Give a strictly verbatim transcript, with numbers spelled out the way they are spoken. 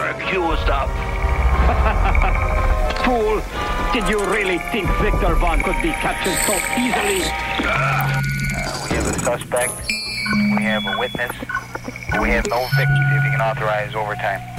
you're accused of. Fool! Did you really think Victor Vaughn could be captured so easily? Uh, we have a suspect, we have a witness, but we have no victims if you can authorize overtime.